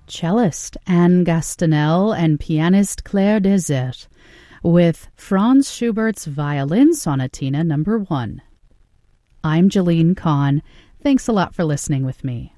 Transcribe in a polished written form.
cellist Anne Gastanel and pianist Claire Desert with Franz Schubert's Violin Sonatina No. 1. I'm Jalene Kahn. Thanks a lot for listening with me.